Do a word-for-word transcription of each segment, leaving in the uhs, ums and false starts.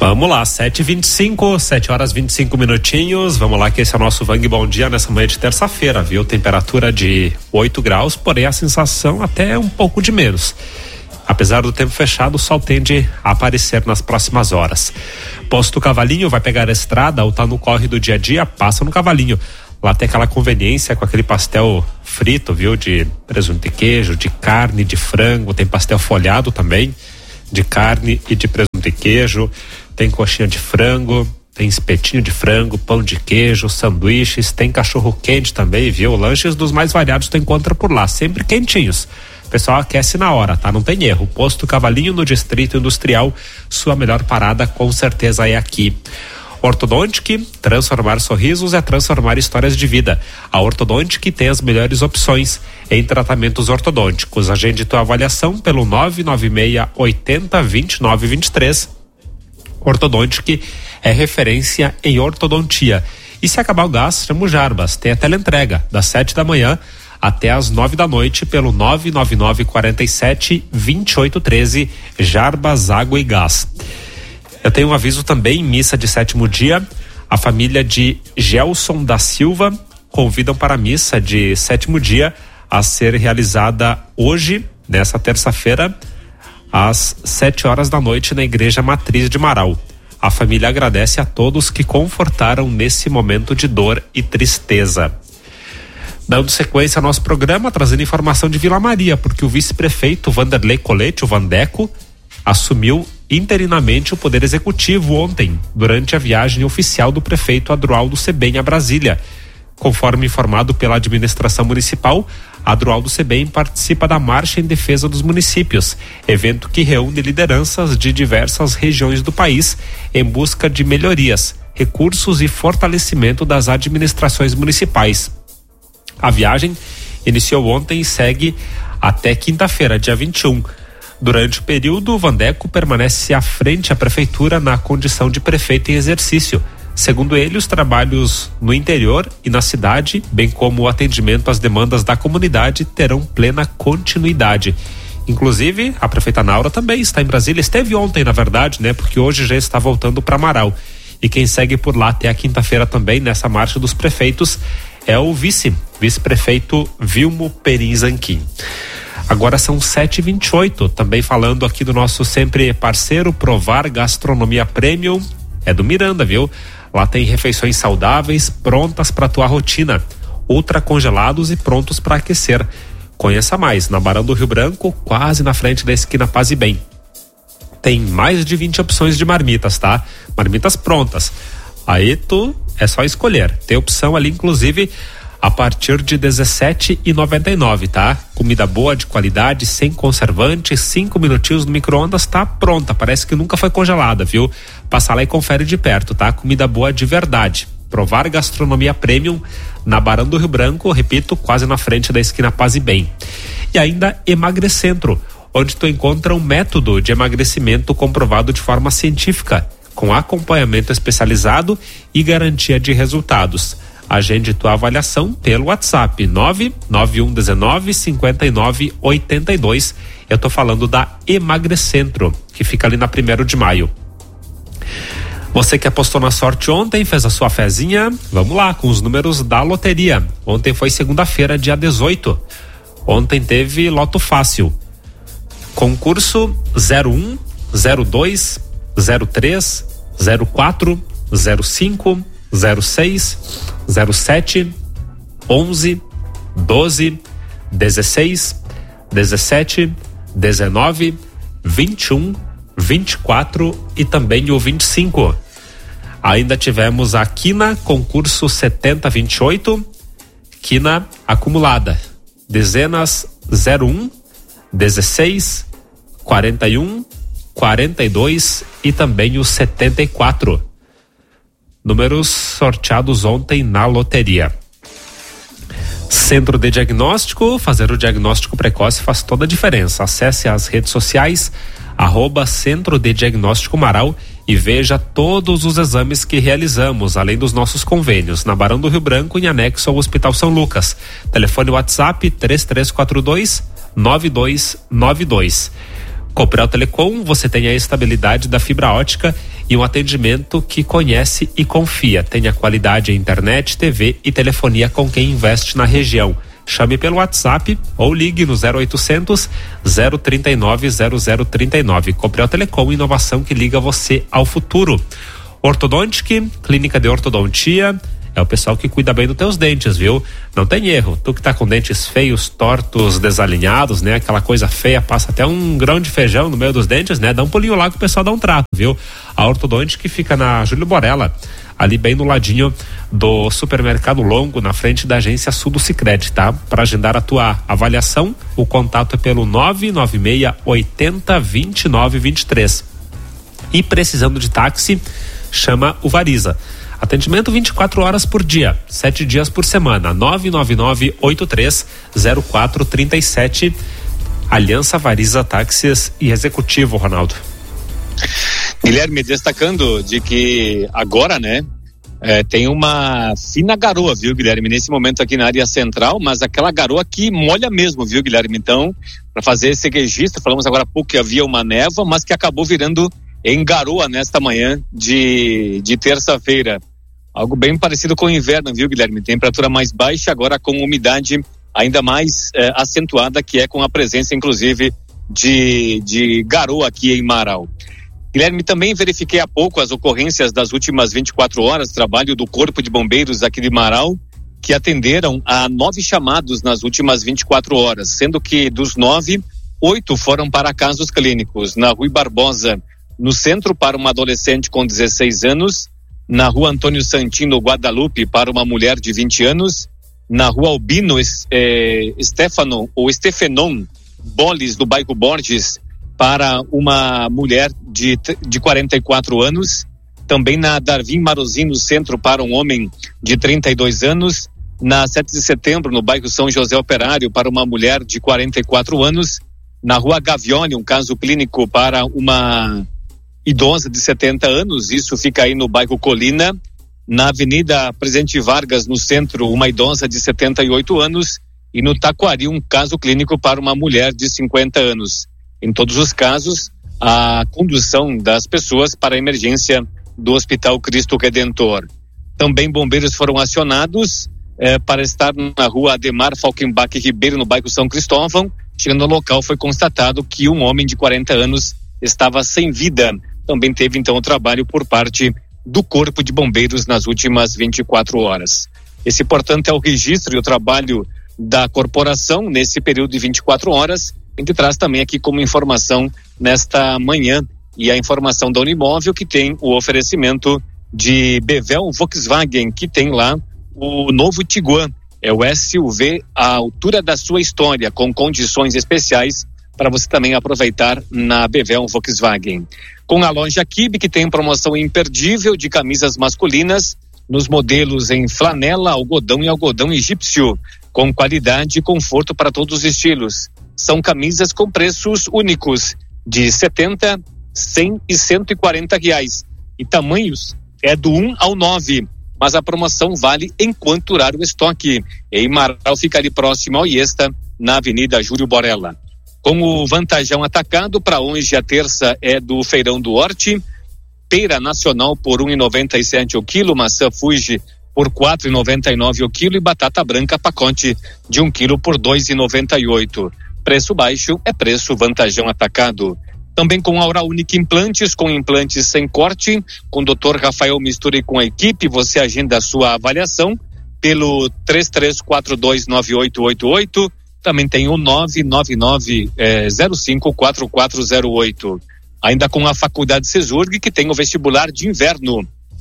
Vamos lá, sete e vinte e cinco, sete horas e vinte e cinco minutinhos. Vamos lá, que esse é o nosso Vang Bom Dia nessa manhã de terça-feira, viu? Temperatura de oito graus, porém a sensação até um pouco de menos. Apesar do tempo fechado, o sol tende a aparecer nas próximas horas. Posto Cavalinho, vai pegar a estrada ou tá no corre do dia a dia, passa no Cavalinho. Lá tem aquela conveniência com aquele pastel frito, viu? De presunto e queijo, de carne, de frango, tem pastel folhado também, de carne e de presunto e queijo. Tem coxinha de frango, tem espetinho de frango, pão de queijo, sanduíches, tem cachorro quente também, viu? Lanches dos mais variados tu encontra por lá, sempre quentinhos. O pessoal aquece na hora, tá? Não tem erro. Posto Cavalinho no Distrito Industrial, sua melhor parada com certeza é aqui. Ortodontic, transformar sorrisos é transformar histórias de vida. A Ortodontic tem as melhores opções em tratamentos ortodônticos. Agende tua avaliação pelo nove nove seis, oito zero, dois nove dois três. Ortodontic é referência em ortodontia. E se acabar o gás, chama o Jarbas. Tem a teleentrega das sete da manhã até as nove da noite pelo nove nove nove, quatro sete, dois oito um três. Jarbas Água e Gás. Eu tenho um aviso também, missa de sétimo dia. A família de Gelson da Silva convidam para a missa de sétimo dia a ser realizada hoje, nessa terça-feira, às sete horas da noite na Igreja Matriz de Marau. A família agradece a todos que confortaram nesse momento de dor e tristeza. Dando sequência ao nosso programa, trazendo informação de Vila Maria, porque o vice-prefeito Vanderlei Colete, o Vandeco, assumiu interinamente o Poder Executivo ontem, durante a viagem oficial do prefeito Adroaldo Sebem a Brasília. Conforme informado pela administração municipal, Adroaldo Sebem participa da Marcha em Defesa dos Municípios, evento que reúne lideranças de diversas regiões do país em busca de melhorias, recursos e fortalecimento das administrações municipais. A viagem iniciou ontem e segue até quinta-feira, dia vinte e um. Durante o período, o Vandeco permanece à frente da prefeitura na condição de prefeito em exercício. Segundo ele, os trabalhos no interior e na cidade, bem como o atendimento às demandas da comunidade, terão plena continuidade. Inclusive, a prefeita Naura também está em Brasília. Esteve ontem, na verdade, né? Porque hoje já está voltando para Marau. E quem segue por lá até a quinta-feira também, nessa marcha dos prefeitos, é o vice, vice-prefeito Vilmo Perim Zanquim. Agora são sete e vinte e oito, também falando aqui do nosso sempre parceiro Provar Gastronomia Premium, é do Miranda, viu? Lá tem refeições saudáveis, prontas para tua rotina, ultra congelados e prontos para aquecer. Conheça mais, na Barão do Rio Branco, quase na frente da esquina Paz e Bem. Tem mais de vinte opções de marmitas, tá? Marmitas prontas. Aí tu é só escolher. Tem opção ali, inclusive, a partir de dezessete reais e noventa e nove centavos, tá? Comida boa, de qualidade, sem conservante, cinco minutinhos no micro-ondas, tá pronta. Parece que nunca foi congelada, viu? Passa lá e confere de perto, tá? Comida boa de verdade. Provar Gastronomia Premium na Barão do Rio Branco, repito, quase na frente da esquina Paz e Bem. E ainda Emagrecentro, onde tu encontra um método de emagrecimento comprovado de forma científica, com acompanhamento especializado e garantia de resultados. Agende tua avaliação pelo WhatsApp nove nove um um nove, cinco nove oito dois. Eu tô falando da Emagrecentro, que fica ali na primeiro de maio. Você que apostou na sorte ontem, fez a sua fezinha, vamos lá com os números da loteria. Ontem foi segunda-feira, dia dezoito. Ontem teve Loto Fácil. Concurso zero um, zero dois, zero três, zero quatro, zero cinco, zero seis, zero sete, onze, doze, dezesseis, dezessete, dezenove, vinte e um, vinte e quatro e também o vinte e cinco. Ainda tivemos a quina, concurso setenta vinte e oito, quina acumulada, dezenas zero um, dezesseis, quarenta e um, quarenta e dois e também o setenta e quatro. Números sorteados ontem na loteria. Centro de Diagnóstico, fazer o diagnóstico precoce faz toda a diferença. Acesse as redes sociais, arroba Centro de Diagnóstico Marau e veja todos os exames que realizamos, além dos nossos convênios, na Barão do Rio Branco, em anexo ao Hospital São Lucas. Telefone WhatsApp três três quatro dois, nove dois nove dois. Cooperal Telecom, você tem a estabilidade da fibra ótica e um atendimento que conhece e confia. Tenha qualidade em internet, T V e telefonia com quem investe na região. Chame pelo WhatsApp ou ligue no zero oitocentos, zero trinta e nove, zero zero trinta e nove. Coprel Telecom, inovação que liga você ao futuro. Ortodontic, clínica de ortodontia, é o pessoal que cuida bem dos teus dentes, viu? Não tem erro. Tu que tá com dentes feios, tortos, desalinhados, né? Aquela coisa feia, passa até um grão de feijão no meio dos dentes, né? Dá um pulinho lá que o pessoal dá um trato, viu? A Ortodontic que fica na Júlio Borella, ali bem no ladinho do Supermercado Longo, na frente da agência Sul do Sicredi, tá? Para agendar a tua avaliação, o contato é pelo nove nove seis, oito zero, dois nove dois três. E precisando de táxi, chama o Variza. Atendimento vinte e quatro horas por dia, sete dias por semana. nove nove nove, oito três zero quatro três sete. Aliança Variza Táxis e Executivo, Ronaldo. Guilherme, destacando de que agora, né, é, tem uma fina garoa, viu, Guilherme, nesse momento aqui na área central, mas aquela garoa que molha mesmo, viu, Guilherme? Então, para fazer esse registro, falamos agora há pouco que havia uma névoa, mas que acabou virando em garoa nesta manhã de, de terça-feira. Algo bem parecido com o inverno, viu, Guilherme? Temperatura mais baixa, agora com umidade ainda mais eh, acentuada, que é com a presença, inclusive, de, de garoa aqui em Marau. Guilherme, também verifiquei há pouco as ocorrências das últimas vinte e quatro horas, trabalho do Corpo de Bombeiros aqui de Marau, que atenderam a nove chamados nas últimas vinte e quatro horas, sendo que dos nove, oito foram para casos clínicos. Na Rui Barbosa, no centro, para uma adolescente com dezesseis anos, na Rua Antônio Santino Guadalupe, para uma mulher de vinte anos, na Rua Albino eh, Stefano, ou Stefenon Boles, do bairro Borges, para uma mulher de, de quarenta e quatro anos, também na Darwin Marozin, no centro, para um homem de trinta e dois anos, na sete de setembro, no bairro São José Operário, para uma mulher de quarenta e quatro anos, na Rua Gavione, um caso clínico para uma idosa de setenta anos, isso fica aí no bairro Colina. Na Avenida Presidente Vargas, no centro, uma idosa de setenta e oito anos, e no Taquari, um caso clínico para uma mulher de cinquenta anos. Em todos os casos, a condução das pessoas para a emergência do Hospital Cristo Redentor. Também bombeiros foram acionados eh, para estar na Rua Ademar Falkenbach Ribeiro, no bairro São Cristóvão. Chegando ao local, foi constatado que um homem de quarenta anos estava sem vida. Também teve, então, o trabalho por parte do Corpo de Bombeiros nas últimas vinte e quatro horas. Esse, portanto, é o registro e o trabalho da corporação nesse período de vinte e quatro horas. A gente traz também aqui como informação nesta manhã e a informação da Unimóvel, que tem o oferecimento de Bevel Volkswagen, que tem lá o novo Tiguan. É o S U V à altura da sua história, com condições especiais para você também aproveitar na Bevel Volkswagen. Com a loja Kibe, que tem promoção imperdível de camisas masculinas nos modelos em flanela, algodão e algodão egípcio, com qualidade e conforto para todos os estilos. São camisas com preços únicos de setenta, cem e cento e quarenta reais. E tamanhos é do um ao nove. Mas a promoção vale enquanto durar o estoque. Em Marau fica ali próximo ao Iesta, na Avenida Júlio Borella. Com o Vantajão Atacado, para hoje a terça é do Feirão do Horti. Pera nacional por um real e noventa e sete centavos o quilo, maçã Fuji por quatro reais e noventa e nove centavos o quilo e batata branca pacote de um quilo por dois reais e noventa e oito centavos. Preço baixo é preço Vantajão Atacado. Também com Aura Única Implantes, com implantes sem corte, com o doutor Rafael Mistura e com a equipe, você agenda a sua avaliação pelo três três quatro dois nove oito oito oito, também tem o nove nove nove zero cinco quatro quatro zero oito. Ainda com a Faculdade Cesurg, que tem o vestibular de inverno.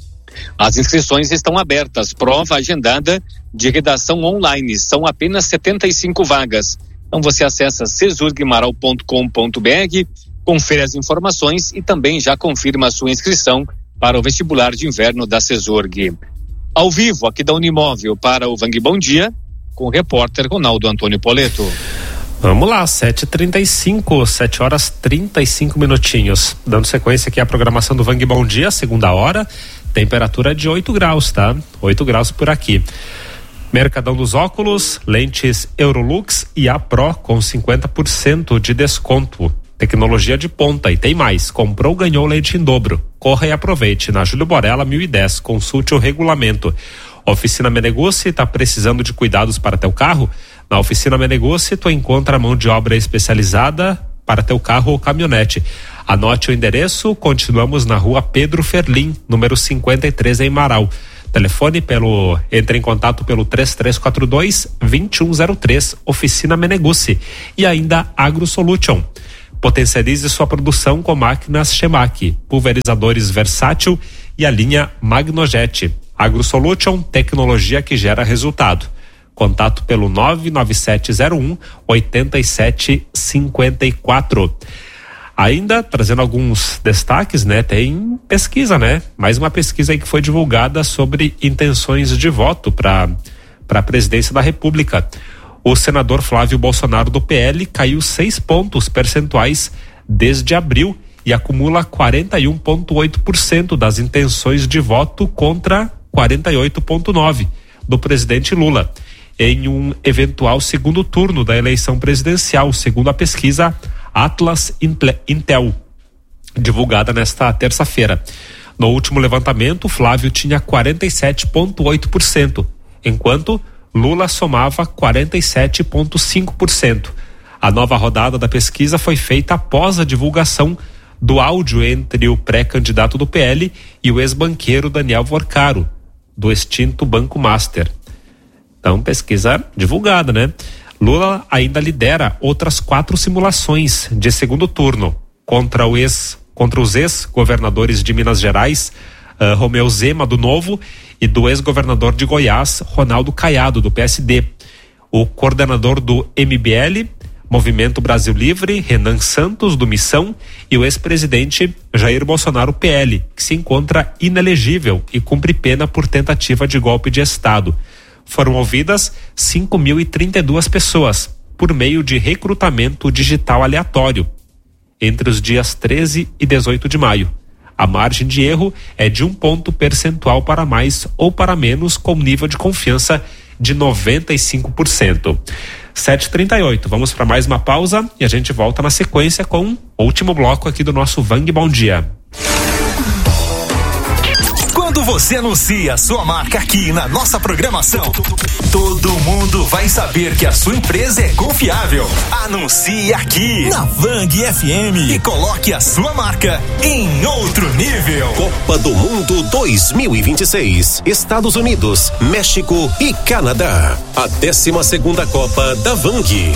As inscrições estão abertas, prova agendada de redação online, são apenas setenta e cinco vagas. Então você acessa cesurgmaral ponto com ponto b r, confere as informações e também já confirma a sua inscrição para o vestibular de inverno da Cesurg. Ao vivo, aqui da Unimóvel, para o Vang Bom Dia, com o repórter Ronaldo Antônio Poleto. Vamos lá, sete e trinta e cinco, sete horas trinta e cinco minutinhos. Dando sequência aqui à programação do Vang Bom Dia, segunda hora, temperatura de oito graus, tá? oito graus por aqui. Mercadão dos Óculos, lentes Eurolux e A Pro com cinquenta por cento de desconto. Tecnologia de ponta e tem mais. Comprou, ganhou leite em dobro. Corra e aproveite. Na Júlio Borella mil e dez. Consulte o regulamento. Oficina Meneguzzi, tá precisando de cuidados para teu carro? Na Oficina Meneguzzi tu encontra mão de obra especializada para teu carro ou caminhonete. Anote o endereço. Continuamos na rua Pedro Ferlim, número cinquenta e três, em Marau. Telefone pelo, entre em contato pelo três três quatro dois, dois um zero três, Oficina Meneguzzi. E ainda AgroSolution. Potencialize sua produção com máquinas Chemac, pulverizadores versátil e a linha Magnojet. AgroSolution, tecnologia que gera resultado. Contato pelo nove nove sete zero um, oito sete cinco quatro. Ainda trazendo alguns destaques, né? Tem pesquisa, né? Mais uma pesquisa aí que foi divulgada sobre intenções de voto para para a presidência da República. O senador Flávio Bolsonaro do P L caiu seis pontos percentuais desde abril e acumula quarenta e um vírgula oito por cento das intenções de voto contra quarenta e oito vírgula nove por cento do presidente Lula em um eventual segundo turno da eleição presidencial, segundo a pesquisa Atlas Intel, divulgada nesta terça-feira. No último levantamento, Flávio tinha quarenta e sete vírgula oito por cento, enquanto Lula somava quarenta e sete vírgula cinco por cento. A nova rodada da pesquisa foi feita após a divulgação do áudio entre o pré-candidato do P L e o ex-banqueiro Daniel Vorcaro, do extinto Banco Master. Então, pesquisa divulgada, né? Lula ainda lidera outras quatro simulações de segundo turno contra o ex, contra os ex-governadores de Minas Gerais, uh, Romeu Zema, do Novo, e do ex-governador de Goiás, Ronaldo Caiado, do P S D. O coordenador do M B L, Movimento Brasil Livre, Renan Santos, do Missão, e o ex-presidente Jair Bolsonaro, P L, que se encontra inelegível e cumpre pena por tentativa de golpe de Estado. Foram ouvidas cinco mil e trinta e duas pessoas por meio de recrutamento digital aleatório entre os dias treze e dezoito de maio. A margem de erro é de um ponto percentual para mais ou para menos, com nível de confiança de noventa e cinco por cento. sete e trinta e oito, vamos para mais uma pausa e a gente volta na sequência com o último bloco aqui do nosso Vang Bom Dia. Quando você anuncia a sua marca aqui na nossa programação, todo mundo vai saber que a sua empresa é confiável. Anuncie aqui na Vang F M e coloque a sua marca em outro nível. Copa do Mundo dois mil e vinte e seis, Estados Unidos, México e Canadá. A décima segunda Copa da Vang.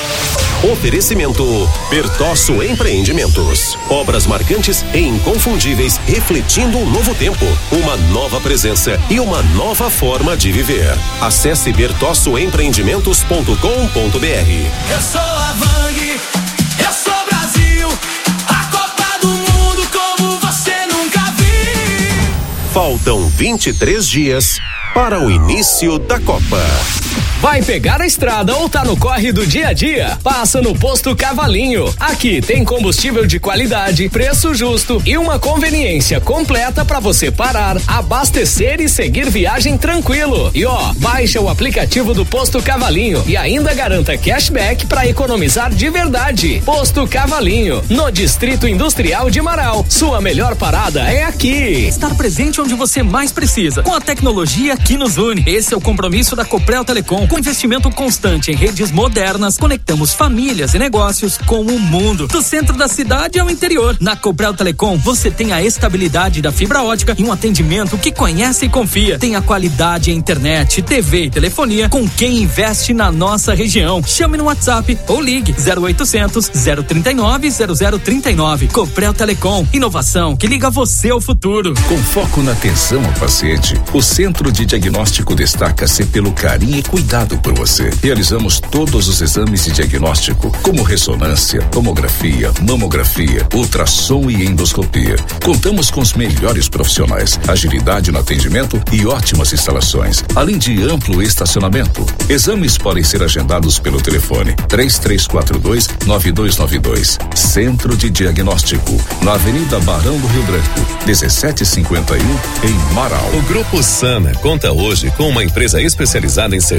Oferecimento Bertosso Empreendimentos. Obras marcantes e inconfundíveis, refletindo um novo tempo, uma nova presença e uma nova forma de viver. Acesse bertosso empreendimentos ponto com ponto br. Eu sou a Vang, eu sou Brasil, a Copa do Mundo como você nunca viu. Faltam vinte e três dias para o início da Copa. Vai pegar a estrada ou tá no corre do dia a dia? Passa no Posto Cavalinho. Aqui tem combustível de qualidade, preço justo e uma conveniência completa para você parar, abastecer e seguir viagem tranquilo. E ó, baixa o aplicativo do Posto Cavalinho e ainda garanta cashback para economizar de verdade. Posto Cavalinho, no Distrito Industrial de Marau. Sua melhor parada é aqui. Estar presente onde você mais precisa, com a tecnologia que nos une. Esse é o compromisso da Coprel Telecom. Com investimento constante em redes modernas, conectamos famílias e negócios com o mundo, do centro da cidade ao interior. Na Coprel Telecom, você tem a estabilidade da fibra ótica e um atendimento que conhece e confia. Tem a qualidade em internet, T V e telefonia com quem investe na nossa região. Chame no WhatsApp ou ligue zero oitocentos, zero trinta e nove, zero zero trinta e nove. Coprel Telecom, inovação que liga você ao futuro. Com foco na atenção ao paciente, o Centro de Diagnóstico destaca-se pelo carinho e cuidado por você. Realizamos todos os exames de diagnóstico, como ressonância, tomografia, mamografia, ultrassom e endoscopia. Contamos com os melhores profissionais, agilidade no atendimento e ótimas instalações, além de amplo estacionamento. Exames podem ser agendados pelo telefone três três quatro dois, nove dois nove dois. Centro de Diagnóstico, na Avenida Barão do Rio Branco, dezessete e cinquenta e um, em Marau. O Grupo Sana conta hoje com uma empresa especializada em serviços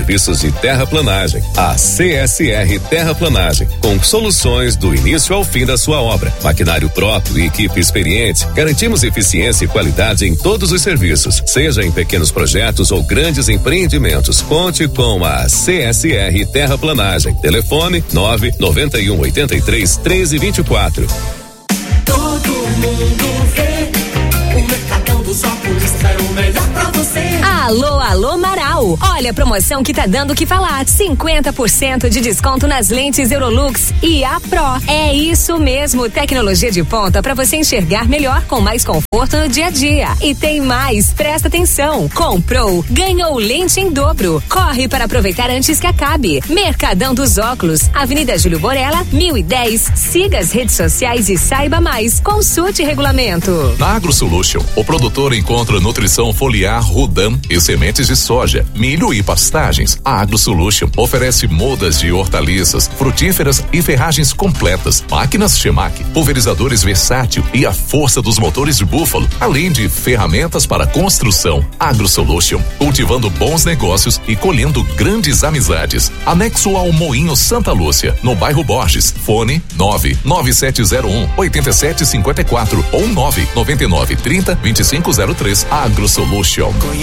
serviços de terraplanagem. A C S R Terraplanagem, com soluções do início ao fim da sua obra. Maquinário próprio e equipe experiente, garantimos eficiência e qualidade em todos os serviços, seja em pequenos projetos ou grandes empreendimentos. Conte com a C S R Terraplanagem. Telefone nove noventa e um, oitenta e três, treze, vinte e quatro. Todo mundo vê, o Mercadão dos Óculos é o melhor pra você. Alô, alô Marau. Olha a promoção que tá dando o que falar. cinquenta por cento de desconto nas lentes Eurolux e A Pro. É isso mesmo, tecnologia de ponta para você enxergar melhor com mais conforto no dia a dia. E tem mais, presta atenção. Comprou, ganhou lente em dobro. Corre para aproveitar antes que acabe. Mercadão dos Óculos, Avenida Júlio Borella, mil e dez. Siga as redes sociais e saiba mais. Consulte regulamento. Na AgroSolution, o produtor encontra nutrição foliar Rudan e sementes de soja, milho e pastagens. A AgroSolution oferece mudas de hortaliças, frutíferas e ferragens completas, máquinas Chemac, pulverizadores versátil e a força dos motores de búfalo, além de ferramentas para construção. AgroSolution, cultivando bons negócios e colhendo grandes amizades. Anexo ao Moinho Santa Lúcia, no bairro Borges. Fone nove nove sete zero um, oito sete cinco quatro ou nove nove nove, trinta, vinte e cinco zero três. AgroSolution.